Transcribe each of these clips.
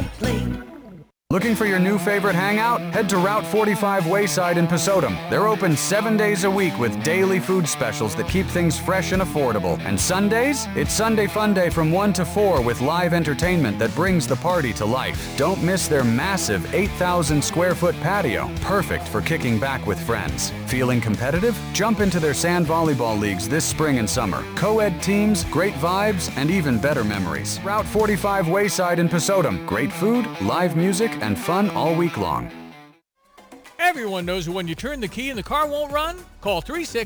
Looking for your new favorite hangout? Head to Route 45 Wayside in Pesotum. They're open 7 days a week with daily food specials that keep things fresh and affordable. And Sundays? It's Sunday Fun Day from 1 to 4 with live entertainment that brings the party to life. Don't miss their massive 8,000 square foot patio, perfect for kicking back with friends. Feeling competitive? Jump into their sand volleyball leagues this spring and summer. Co-ed teams, great vibes, and even better memories. Route 45 Wayside in Pesotum. Great food, live music, and fun all week long. Everyone knows when you turn the key and the car won't run? Call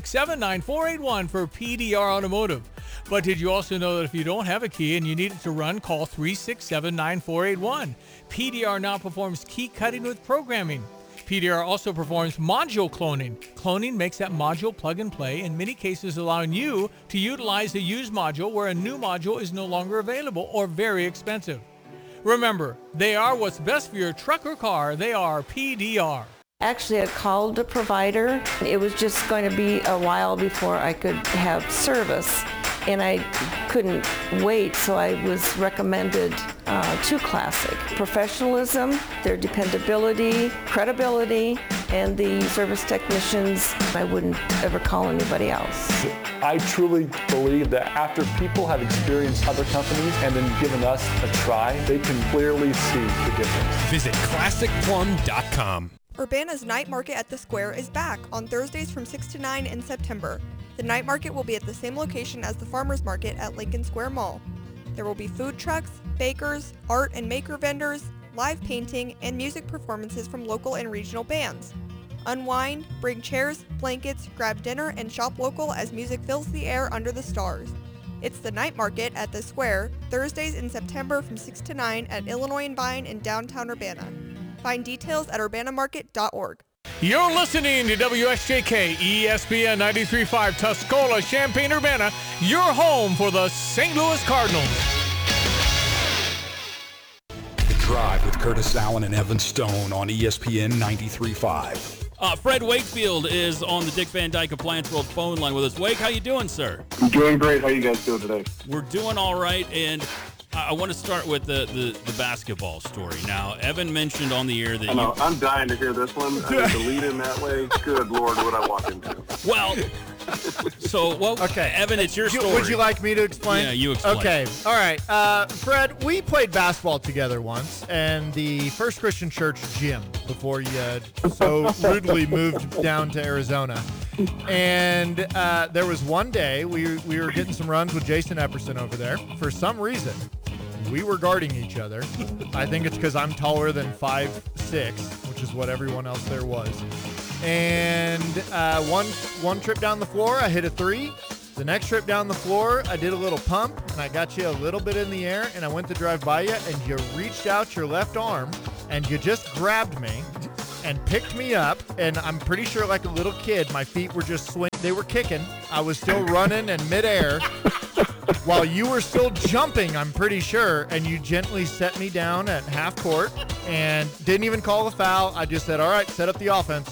367-9481 for PDR Automotive. But did you also know that if you don't have a key and you need it to run, call 367-9481. PDR now performs key cutting with programming. PDR also performs module cloning. Cloning makes that module plug and play, in many cases allowing you to utilize a used module where a new module is no longer available or very expensive. Remember, they are what's best for your truck or car. They are PDR. Actually, I called the provider. It was just going to be a while before I could have service, and I couldn't wait, so I was recommended to Classic. Professionalism, their dependability, credibility, and the service technicians. I wouldn't ever call anybody else. I truly believe that after people have experienced other companies and then given us a try, they can clearly see the difference. Visit ClassicPlum.com. Urbana's Night Market at the Square is back on Thursdays from 6 to 9 in September. The night market will be at the same location as the Farmers Market at Lincoln Square Mall. There will be food trucks, bakers, art and maker vendors, live painting, and music performances from local and regional bands. Unwind, bring chairs, blankets, grab dinner, and shop local as music fills the air under the stars. It's the Night Market at the Square, Thursdays in September from 6 to 9 at Illinois and Vine in downtown Urbana. Find details at urbanamarket.org. You're listening to WSJK ESPN 93.5 Tuscola, Champaign-Urbana, your home for the St. Louis Cardinals. The Drive with Curtis Allen and Evan Stone on ESPN 93.5. Fred Wakefield is on the Dick Van Dyke Appliance World phone line with us. Wake, how you doing, sir? I'm doing great. How you guys doing today? We're doing all right, and I want to start with the basketball story. Now, Evan mentioned on the air that I know. I'm dying to hear this one. I need to lead in that way. Good Lord, what I walk into. Well, okay, Evan, it's your story. Would you like me to explain? Yeah, you explain. Okay, all right. Fred, we played basketball together once, and the First Christian Church gym before you so rudely moved down to Arizona. And there was one day we were getting some runs with Jason Epperson over there. For some reason, we were guarding each other. I think it's because I'm taller than 5'6", which is what everyone else there was. And one trip down the floor, I hit a three. The next trip down the floor, I did a little pump, and I got you a little bit in the air, and I went to drive by you, and you reached out your left arm, and you just grabbed me and picked me up, and I'm pretty sure like a little kid, my feet were just swinging. They were kicking. I was still running in midair while you were still jumping, I'm pretty sure, and you gently set me down at half court and didn't even call a foul. I just said, all right, set up the offense.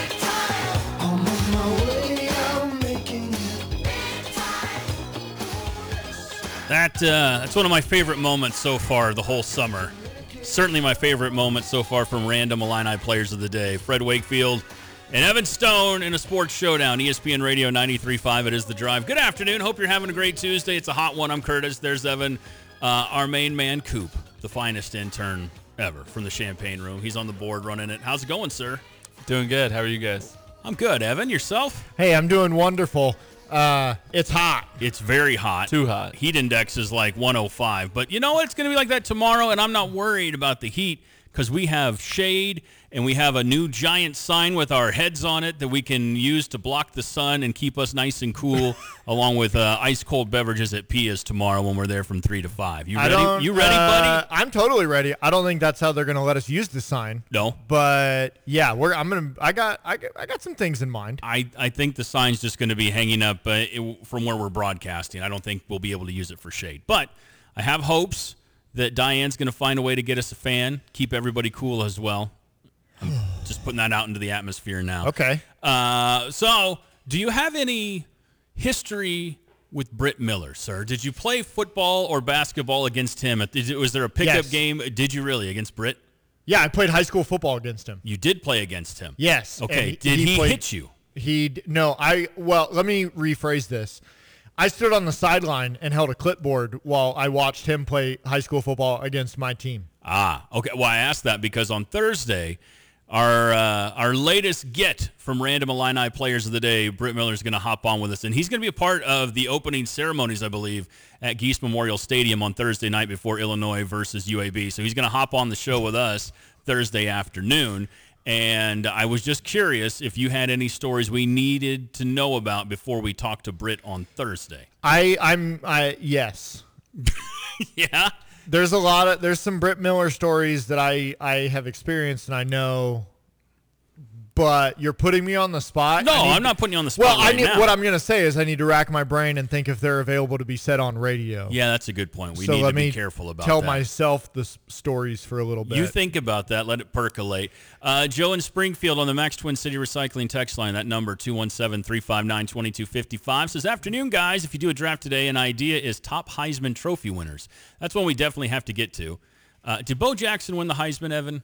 That's one of my favorite moments so far the whole summer. Certainly my favorite moment so far from random Illini players of the day. Fred Wakefield and Evan Stone in a sports showdown. ESPN Radio 93.5. It is The Drive. Good afternoon. Hope you're having a great Tuesday. It's a hot one. I'm Curtis. There's Evan, our main man, Coop, the finest intern ever from the Champaign Room. He's on the board running it. How's it going, sir? Doing good. How are you guys? I'm good. Evan, yourself? Hey, I'm doing wonderful. It's hot. It's very hot. Too hot. Heat index is like 105. But you know what? It's going to be like that tomorrow, and I'm not worried about the heat because we have shade and we have a new giant sign with our heads on it that we can use to block the sun and keep us nice and cool, along with ice-cold beverages at Pia's tomorrow when we're there from 3 to 5. You ready? You ready, buddy? I'm totally ready. I don't think that's how they're going to let us use the sign. No. But yeah, I got some things in mind. I think the sign's just going to be hanging up from where we're broadcasting. I don't think we'll be able to use it for shade. But I have hopes that Diane's going to find a way to get us a fan, keep everybody cool as well. I'm just putting that out into the atmosphere now. Okay. So do you have any history with Britt Miller, sir? Did you play football or basketball against him? Was there a pickup game? Did you really against Britt? Yeah, I played high school football against him. You did play against him? Yes. Okay. Did he hit you? Well, let me rephrase this. I stood on the sideline and held a clipboard while I watched him play high school football against my team. Okay. Well, I asked that because on Thursday, our latest get from Random Illini Players of the Day, Britt Miller, is going to hop on with us, and he's going to be a part of the opening ceremonies, I believe, at Geese Memorial Stadium on Thursday night before Illinois versus UAB. So he's going to hop on the show with us Thursday afternoon. And I was just curious if you had any stories we needed to know about before we talk to Britt on Thursday. Yes. Yeah. There's some Britt Miller stories that I have experienced and I know, but you're putting me on the spot. No, I'm not putting you on the spot now. What I'm going to say is I need to rack my brain and think if they're available to be said on radio. Yeah, that's a good point. We need to be careful about that. Tell myself the stories for a little bit. You think about that. Let it percolate. Joe in Springfield on the Max Twin City Recycling text line, that number 217-359-2255, says, afternoon, guys. If you do a draft today, an idea is top Heisman Trophy winners. That's one we definitely have to get to. Did Bo Jackson win the Heisman, Evan?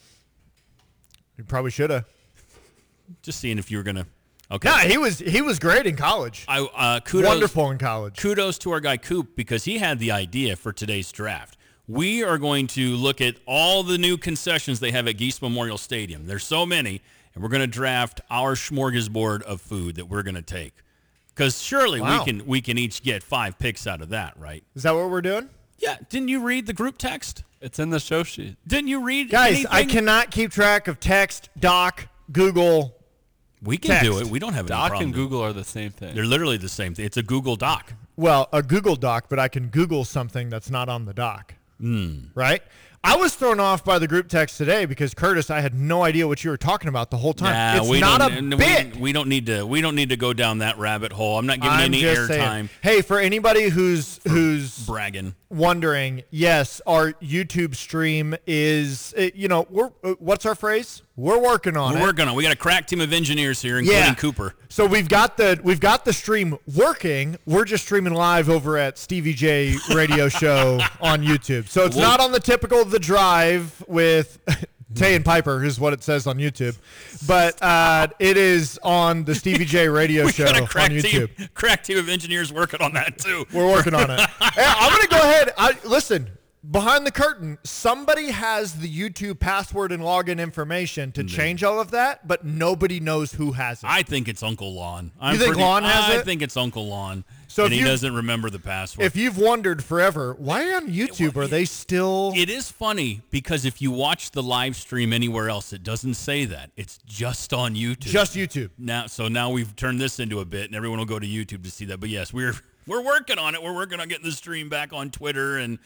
You probably should have. Just seeing if you were going to. Okay. Yeah, he was great in college. Wonderful in college. Kudos to our guy Coop because he had the idea for today's draft. We are going to look at all the new concessions they have at Geese Memorial Stadium. There's so many, and we're going to draft our smorgasbord of food that we're going to take. Because surely we can each get 5 picks out of that, right? Is that what we're doing? Yeah. Didn't you read the group text? It's in the show sheet. Didn't you read Guys, anything? I cannot keep track of text, doc, Google. We can do it. We don't have any problem. Doc and Google are the same thing. They're literally the same thing. It's a Google Doc. Well, a Google Doc, but I can Google something that's not on the doc. Right? I was thrown off by the group text today because, Curtis, I had no idea what you were talking about the whole time. It's not a bit. We don't need to go down that rabbit hole. I'm not giving any airtime. Hey, for anybody who's bragging, wondering, yes, our YouTube stream is, what's our phrase? We're working on it. We got a crack team of engineers here, including Cooper. So we've got the stream working. We're just streaming live over at Stevie J Radio Show on YouTube. So it's not on the typical The Drive with Tay and Piper is what it says on YouTube, but it is on the Stevie J Radio Show on YouTube. Crack team of engineers working on that too. We're working on it. Hey, I'm going to go ahead. Listen. Behind the curtain, somebody has the YouTube password and login information to change all of that, but nobody knows who has it. I think it's Uncle Lon. You think Lon has it? I think it's Uncle Lon, and he doesn't remember the password. If you've wondered forever, why on YouTube are they still... It is funny because if you watch the live stream anywhere else, it doesn't say that. It's just on YouTube. Just YouTube. Now we've turned this into a bit, and everyone will go to YouTube to see that. But yes, we're working on it. We're working on getting the stream back on Twitter and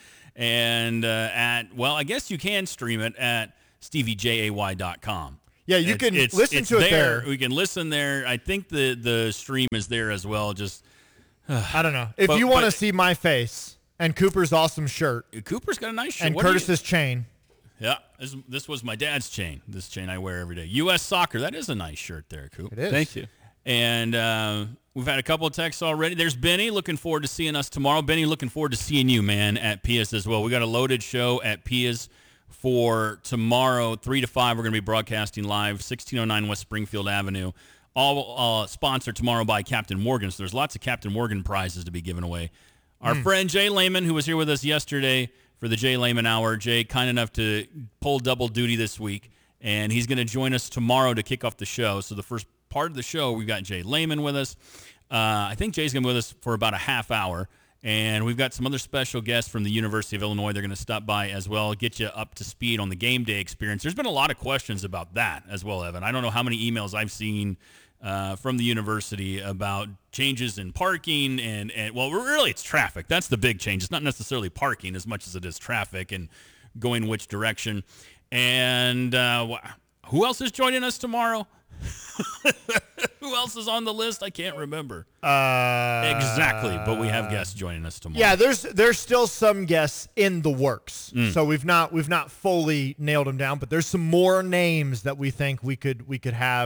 I guess you can stream it at StevieJay.com. Yeah, you can listen to it there. We can listen there. I think the stream is there as well. Just I don't know. If you want to see my face and Cooper's awesome shirt. Cooper's got a nice shirt. And Curtis's chain. Yeah, this was my dad's chain. This chain I wear every day. U.S. Soccer. That is a nice shirt there, Coop. It is. Thank you. And we've had a couple of texts already. There's Benny looking forward to seeing us tomorrow. Benny looking forward to seeing you, man, at Pia's as well. We got a loaded show at Pia's for tomorrow, 3 to 5. We're going to be broadcasting live, 1609 West Springfield Avenue. All sponsored tomorrow by Captain Morgan. So there's lots of Captain Morgan prizes to be given away. Our friend Jay Lehman, who was here with us yesterday for the Jay Lehman Hour. Jay, kind enough to pull double duty this week, and he's going to join us tomorrow to kick off the show. So the first part of the show, we've got Jay Lehman with us. I think Jay's going to be with us for about a half hour, and we've got some other special guests from the University of Illinois. They're going to stop by as well, get you up to speed on the game day experience. There's been a lot of questions about that as well, Evan. I don't know how many emails I've seen from the university about changes in parking and well, really it's traffic. That's the big change. It's not necessarily parking as much as it is traffic and going which direction. And who else is joining us tomorrow? Who else is on the list? I can't remember exactly, but we have guests joining us tomorrow. Yeah, there's still some guests in the works, so we've not fully nailed them down, but there's some more names that we think we could have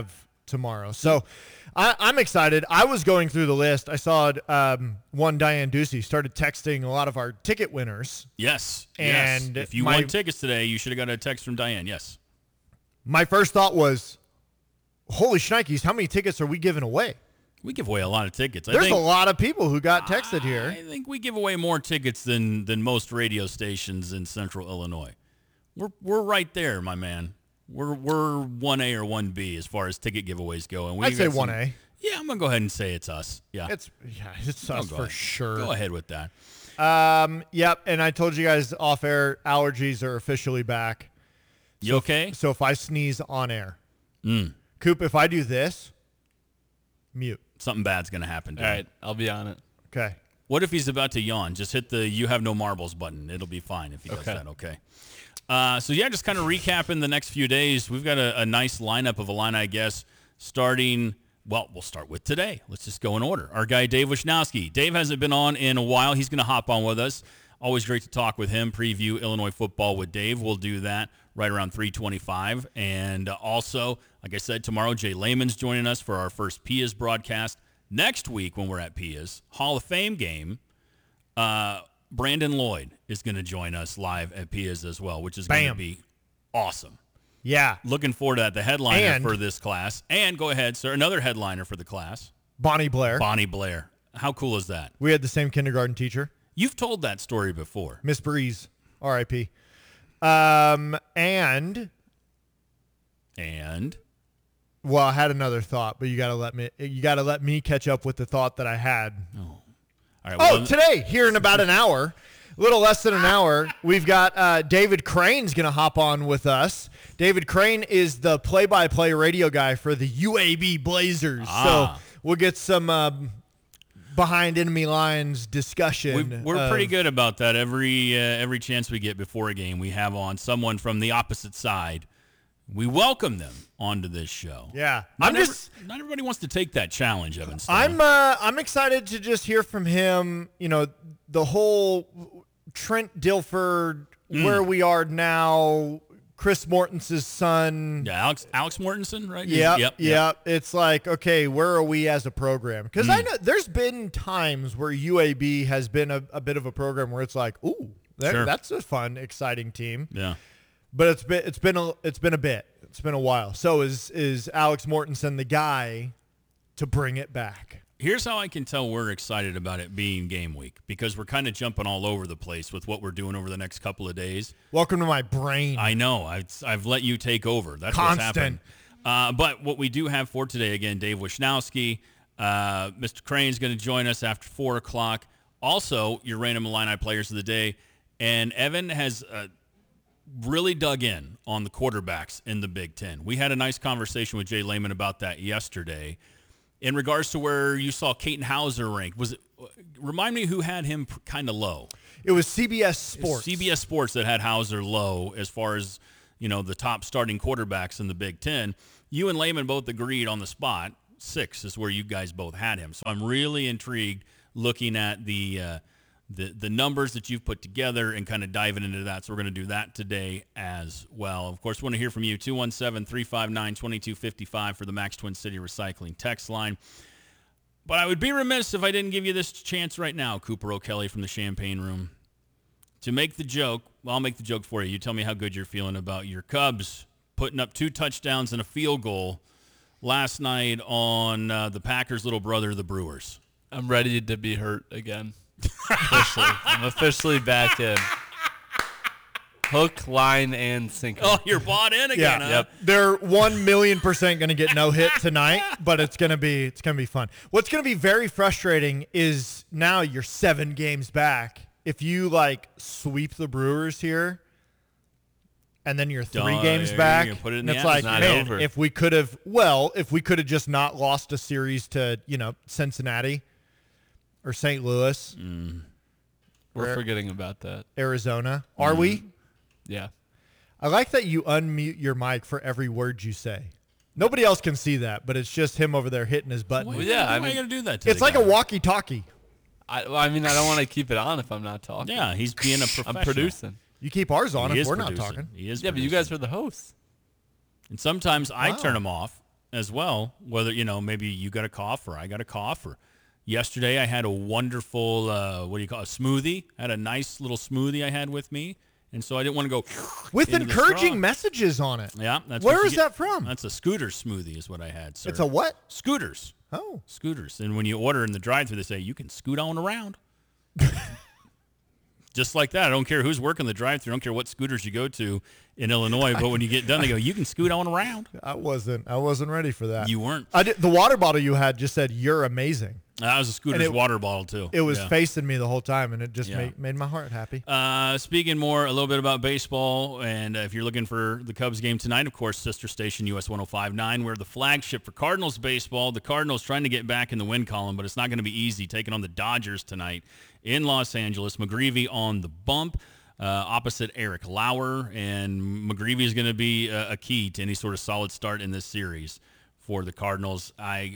tomorrow. So I'm excited. I was going through the list. I saw one Diane Ducey started texting a lot of our ticket winners. Yes. And if you won tickets today, you should have got a text from Diane. Yes. My first thought was, holy shnikes, how many tickets are we giving away? We give away a lot of tickets. There's a lot of people who got texted here. I think we give away more tickets than most radio stations in Central Illinois. We're right there, my man. We're 1A or 1B as far as ticket giveaways go. And I'd say 1A. Yeah, I'm gonna go ahead and say it's us. Yeah, it's us for sure. Go ahead with that. Yep. And I told you guys off air, allergies are officially back. You okay? So if I sneeze on air, Coop, if I do this, mute. Something bad's gonna happen. All right, I'll be on it. Okay. What if he's about to yawn? Just hit the "You have no marbles" button. It'll be fine if he does that. Okay. So yeah, just kind of recapping the next few days. We've got a nice lineup of Illini guests starting. Well, we'll start with today. Let's just go in order. Our guy, Dave Wisnowski. Dave hasn't been on in a while. He's going to hop on with us. Always great to talk with him. Preview Illinois football with Dave. We'll do that right around 3:25. And also, like I said, tomorrow, Jay Lehman's joining us for our first Pia's broadcast. Next week, when we're at Pia's Hall of Fame game, Brandon Lloyd is going to join us live at Pia's as well, which is going to be awesome. Yeah. Looking forward to that. The headliner for this class. And go ahead, sir. Another headliner for the class. Bonnie Blair. Bonnie Blair. How cool is that? We had the same kindergarten teacher. You've told that story before. Miss Breeze. R.I.P. And? Well, I had another thought, but you got to let me catch up with the thought that I had. Oh. All right, well, today, here in about an hour, a little less than an hour, we've got David Crane's going to hop on with us. David Crane is the play-by-play radio guy for the UAB Blazers. So we'll get some behind enemy lines discussion. We're pretty good about that. Every chance we get before a game, we have on someone from the opposite side. We welcome them onto this show. Yeah. Not everybody wants to take that challenge, Evan Stone. I'm excited to just hear from him, the whole Trent Dilford, where we are now, Chris Mortensen's son. Yeah, Alex Mortensen, right? Yeah. It's like, okay, where are we as a program? Because I know there's been times where UAB has been a bit of a program where it's like, ooh, that's a fun, exciting team. Yeah. But it's been a bit. It's been a while. So is Alex Mortensen the guy to bring it back? Here's how I can tell we're excited about it being game week, because we're kind of jumping all over the place with what we're doing over the next couple of days. Welcome to my brain. I know. I've let you take over. That's constant. What's happened. But what we do have for today, again, Dave Wisnowski, Mr. Crane's going to join us after 4 o'clock. Also, your random Illini players of the day. And Evan has really dug in on the quarterbacks in the Big Ten. We had a nice conversation with Jay Lehman about that yesterday. In regards to where you saw Caton Hauser ranked, remind me who had him kind of low? It was CBS Sports. CBS Sports that had Hauser low as far as, the top starting quarterbacks in the Big Ten. You and Lehman both agreed on the spot. 6 is where you guys both had him. So I'm really intrigued looking at the numbers that you've put together and kind of diving into that. So we're going to do that today as well. Of course, we want to hear from you, 217-359-2255 for the Max Twin City Recycling text line. But I would be remiss if I didn't give you this chance right now, Cooper O'Kelly from the Champagne Room, to make the joke. Well, I'll make the joke for you. You tell me how good you're feeling about your Cubs putting up 2 touchdowns and a field goal last night on the Packers' little brother, the Brewers. I'm ready to be hurt again. I'm officially back in. Hook, line, and sinker. Oh, you're bought in again, huh? Yep. They're 1,000,000% going to get no hit tonight, but it's going to be fun. What's going to be very frustrating is now you're 7 games back. If you sweep the Brewers here, and then you're 3 games back, put it in and it's the like, man, if we could have just not lost a series to Cincinnati or St. Louis. We're forgetting about that. Arizona. Are we? Yeah. I like that you unmute your mic for every word you say. Nobody else can see that, but it's just him over there hitting his button. Why are you going to do that to It's like a walkie-talkie. I don't want to keep it on if I'm not talking. Yeah, he's being a professional. I'm producing. You keep ours on if we're not talking. He is but you guys are the hosts. And sometimes I turn them off as well, whether, maybe you got a cough or I got a cough. Or yesterday I had a wonderful, a smoothie. I had a nice little smoothie I had with me. And so I didn't want to go with into the encouraging straw. messages on it. Yeah. Where is that from? That's a Scooter smoothie is what I had, sir. It's a what? Scooters. Oh. Scooters. And when you order in the drive-thru, they say, you can scoot on around. Just like that. I don't care who's working the drive-thru. I don't care what scooters you go to in Illinois. But when you get done, they go, you can scoot on around. I wasn't ready for that. You weren't. The water bottle you had just said, "You're amazing." That was a Scooter's water bottle, too. It was facing me the whole time, and it just made my heart happy. Speaking a little bit about baseball, and if you're looking for the Cubs game tonight, of course, sister station US 105.9, we're the flagship for Cardinals baseball. The Cardinals trying to get back in the win column, but it's not going to be easy, taking on the Dodgers tonight in Los Angeles. McGreevy on the bump. Opposite Eric Lauer, and McGreevy is going to be a key to any sort of solid start in this series for the Cardinals.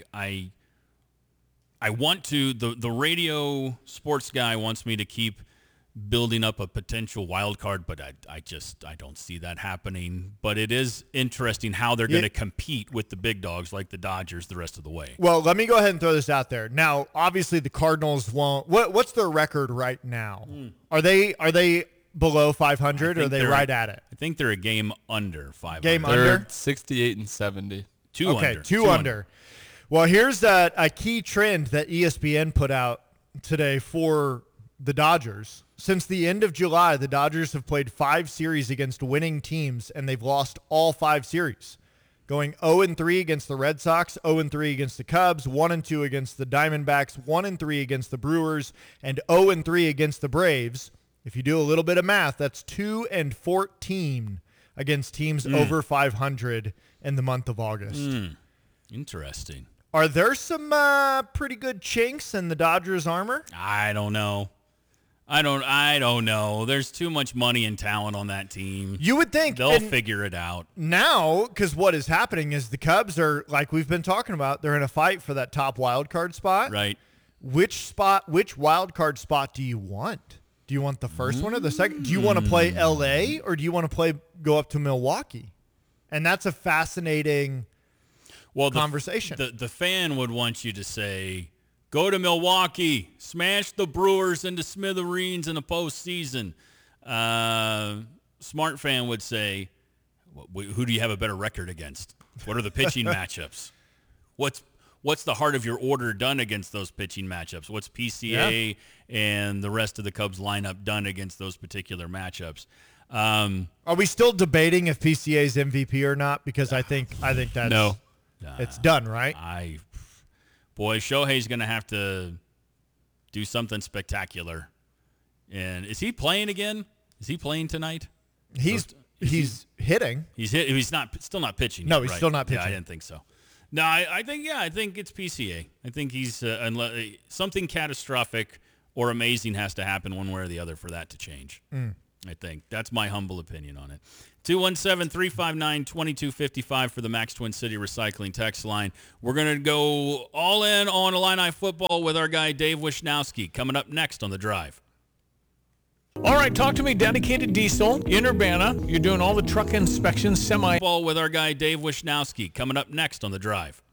I want to, the radio sports guy wants me to keep building up a potential wild card, but I don't see that happening. But it is interesting how they're going to compete with the big dogs like the Dodgers the rest of the way. Well, let me go ahead and throw this out there. Now, obviously the Cardinals won't, what's their record right now? Are they below 500 or are they right at it? I think they're a game under 500. Game They're under? 68 and 70. Two under. Well, here's a key trend that ESPN put out today for the Dodgers. Since the end of July, the Dodgers have played 5 series against winning teams, and they've lost all 5 series. Going 0-3 against the Red Sox, 0-3 against the Cubs, 1-2 against the Diamondbacks, 1-3 against the Brewers, and 0-3 against the Braves. If you do a little bit of math, that's 2-14 against teams over 500 in the month of August. Interesting. Are there some pretty good chinks in the Dodgers' armor? I don't know. I don't know. There's too much money and talent on that team. You would think they'll figure it out. Now, because what is happening is the Cubs are, like we've been talking about, they're in a fight for that top wild card spot. Right. Which wild card spot do you want? Do you want the first one or the second? Do you want to play LA or do you want to go up to Milwaukee? And that's a fascinating conversation. The fan would want you to say, go to Milwaukee, smash the Brewers into smithereens in the postseason. Smart fan would say, who do you have a better record against? What are the pitching matchups? What's the heart of your order done against those pitching matchups? What's PCA and the rest of the Cubs lineup done against those particular matchups? Are we still debating if PCA is MVP or not? Because I think that's no. It's done, right? Shohei's going to have to do something spectacular. And is he playing again? Is he playing tonight? He's hitting. He's still not pitching. No, yet, he's right? still not pitching. Yeah, I didn't think so. No, I think it's PCA. I think he's unless something catastrophic or amazing has to happen one way or the other for that to change. I think that's my humble opinion on it. 217-359-2255 for the Max Twin City Recycling text line. We're going to go all in on Illini football with our guy Dave Wisnowski coming up next on The Drive. All right, talk to me, Dedicated Diesel in Urbana. You're doing all the truck inspections, Ball with our guy Dave Wisnowski coming up next on The Drive.